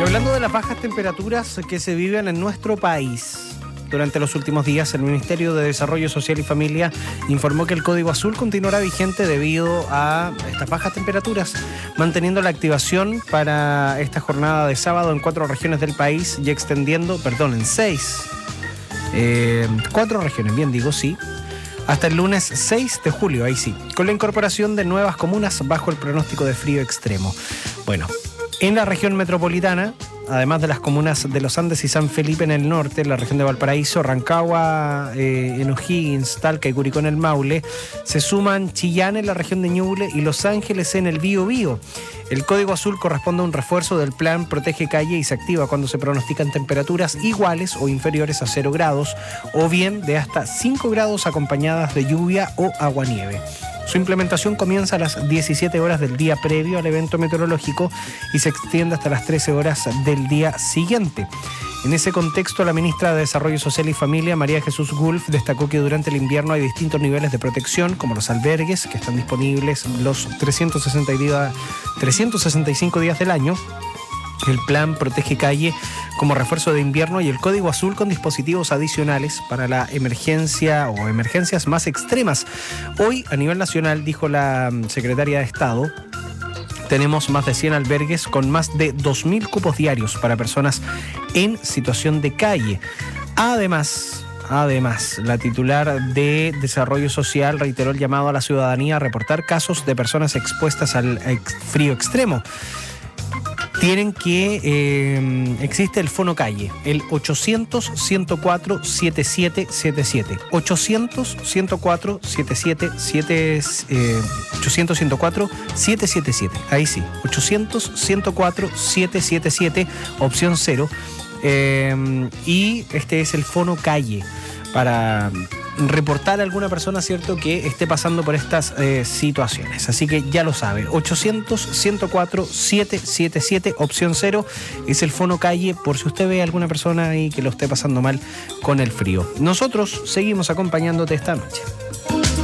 Hablando de las bajas temperaturas que se viven en nuestro país, durante los últimos días el Ministerio de Desarrollo Social y Familia informó que el Código Azul continuará vigente debido a estas bajas temperaturas, manteniendo la activación para esta jornada de sábado en 4 regiones del país y extendiendo, en 6. 4 regiones, bien digo, sí. Hasta el lunes 6 de julio, ahí sí, con la incorporación de nuevas comunas bajo el pronóstico de frío extremo. Bueno, en la región metropolitana, además de las comunas de Los Andes y San Felipe en el norte, la región de Valparaíso, Rancagua, en O'Higgins, Talca y Curicó en el Maule, se suman Chillán en la región de Ñuble y Los Ángeles en el Biobío. El Código Azul corresponde a un refuerzo del plan Protege Calle y se activa cuando se pronostican temperaturas iguales o inferiores a 0 grados o bien de hasta 5 grados acompañadas de lluvia o aguanieve. Su implementación comienza a las 17 horas del día previo al evento meteorológico y se extiende hasta las 13 horas del día siguiente. En ese contexto, la ministra de Desarrollo Social y Familia, María Jesús Gulf, destacó que durante el invierno hay distintos niveles de protección, como los albergues, que están disponibles los 365 días del año, el plan Protege Calle como refuerzo de invierno y el Código Azul con dispositivos adicionales para la emergencia o emergencias más extremas. Hoy, a nivel nacional, dijo la secretaria de Estado, tenemos más de 100 albergues con más de 2.000 cupos diarios para personas en situación de calle. Además, la titular de Desarrollo Social reiteró el llamado a la ciudadanía a reportar casos de personas expuestas al frío extremo. Tienen que existe el Fono Calle, el 800-104-7777. 800-104-7777. Ahí sí, 800-104-777, opción 0. Y este es el Fono Calle para reportar a alguna persona, ¿cierto?, que esté pasando por estas situaciones. Así que ya lo sabe, 800-104-777, opción 0, es el Fono Calle, por si usted ve a alguna persona ahí que lo esté pasando mal con el frío. Nosotros seguimos acompañándote esta noche.